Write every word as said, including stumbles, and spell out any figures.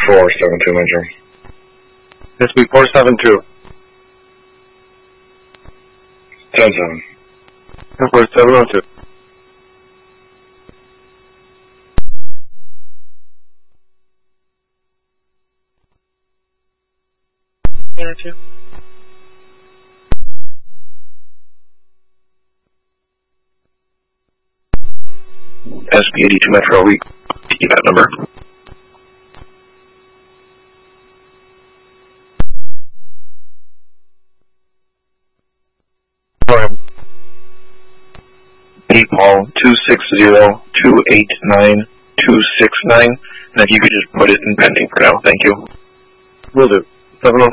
four seven two, Metro. S B four seven two. ten seven. ten four seven oh two. Manager. S B eighty-two Metro, we get that number. Hey Paul, two six zero, two eight nine, two six nine, and if you could just put it in pending for now, thank you. Will do. seven oh